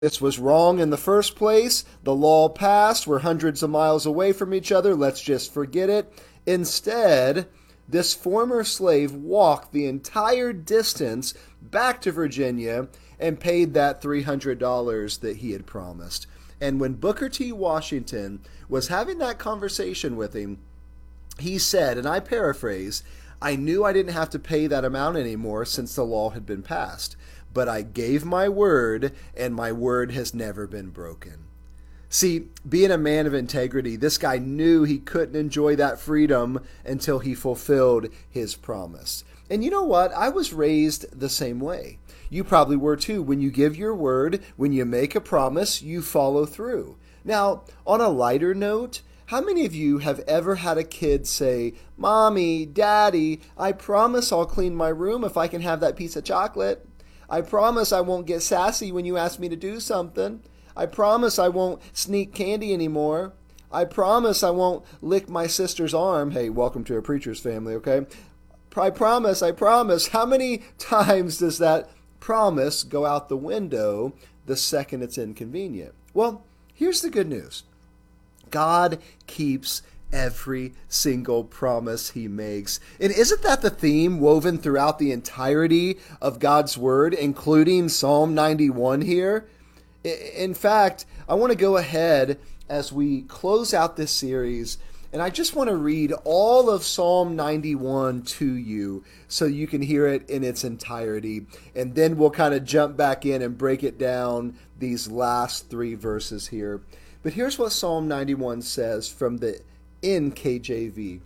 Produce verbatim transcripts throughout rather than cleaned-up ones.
This was wrong in the first place. The law passed. We're hundreds of miles away from each other. Let's just forget it. Instead, this former slave walked the entire distance back to Virginia and paid that three hundred dollars that he had promised. And when Booker T. Washington was having that conversation with him, he said, and I paraphrase, "I knew I didn't have to pay that amount anymore since the law had been passed. But I gave my word, and my word has never been broken." See, being a man of integrity, this guy knew he couldn't enjoy that freedom until he fulfilled his promise. And you know what? I was raised the same way. You probably were too. When you give your word, when you make a promise, you follow through. Now, on a lighter note, how many of you have ever had a kid say, "Mommy, Daddy, I promise I'll clean my room if I can have that piece of chocolate. I promise I won't get sassy when you ask me to do something. I promise I won't sneak candy anymore. I promise I won't lick my sister's arm." Hey, welcome to a preacher's family, okay? I promise, I promise. How many times does that promise go out the window the second it's inconvenient? Well, here's the good news. God keeps every single promise he makes. And isn't that the theme woven throughout the entirety of God's word, including Psalm ninety-one here? In fact, I want to go ahead as we close out this series, and I just want to read all of Psalm ninety-one to you so you can hear it in its entirety. And then we'll kind of jump back in and break it down, these last three verses here. But here's what Psalm ninety-one says from the N K J V.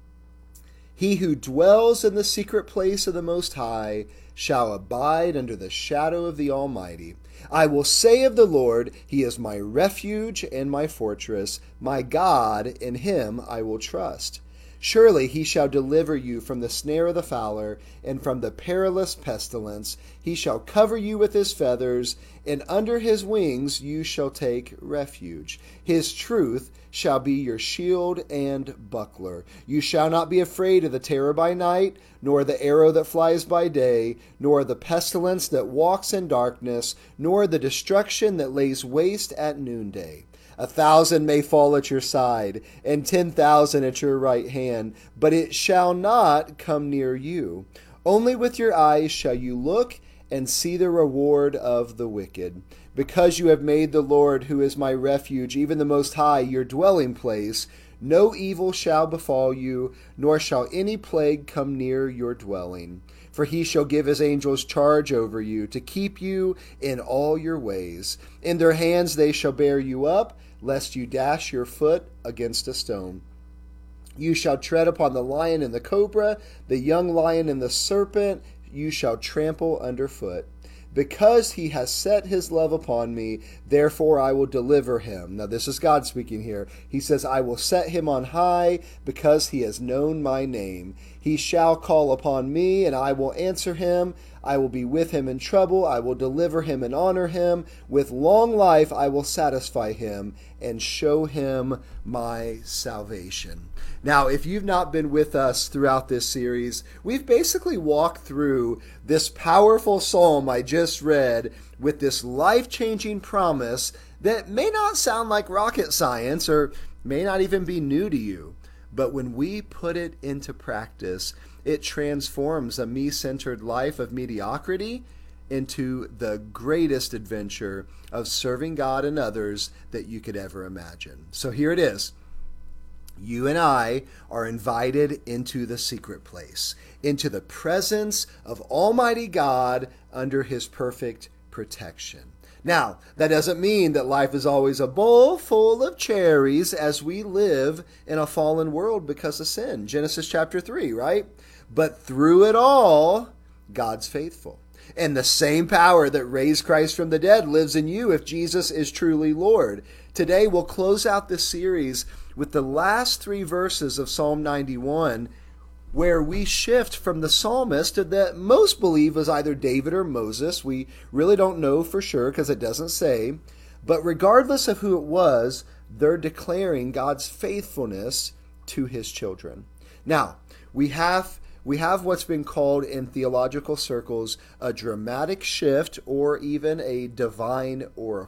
"He who dwells in the secret place of the Most High shall abide under the shadow of the Almighty. I will say of the Lord, He is my refuge and my fortress. My God, in Him I will trust. Surely He shall deliver you from the snare of the fowler and from the perilous pestilence. He shall cover you with His feathers, and under His wings you shall take refuge. His truth shall be your shield and buckler. You shall not be afraid of the terror by night, nor the arrow that flies by day, nor the pestilence that walks in darkness, nor the destruction that lays waste at noonday. A thousand may fall at your side, and ten thousand at your right hand, but it shall not come near you. Only with your eyes shall you look and see the reward of the wicked. Because you have made the Lord, who is my refuge, even the Most High, your dwelling place, no evil shall befall you, nor shall any plague come near your dwelling. For He shall give His angels charge over you, to keep you in all your ways. In their hands they shall bear you up, lest you dash your foot against a stone. You shall tread upon the lion and the cobra, the young lion and the serpent you shall trample underfoot. Because He has set His love upon me, therefore I will deliver him. Now this is God speaking here. He says, I will set him on high because he has known my name. He shall call upon me, and I will answer him. I will be with him in trouble. I will deliver him and honor him. With long life I will satisfy him and show him my salvation. Now, if you've not been with us throughout this series, we've basically walked through this powerful psalm I just read with this life-changing promise that may not sound like rocket science or may not even be new to you. But when we put it into practice, it transforms a me-centered life of mediocrity into the greatest adventure of serving God and others that you could ever imagine. So here it is. You and I are invited into the secret place, into the presence of Almighty God under His perfect protection. Now, that doesn't mean that life is always a bowl full of cherries as we live in a fallen world because of sin. Genesis chapter three, right? But through it all, God's faithful. And the same power that raised Christ from the dead lives in you if Jesus is truly Lord. Today, we'll close out this series with the last three verses of Psalm ninety-one, where we shift from the psalmist that most believe was either David or Moses. We really don't know for sure because it doesn't say. But regardless of who it was, they're declaring God's faithfulness to His children. Now, we have we have what's been called in theological circles a dramatic shift or even a divine oracle.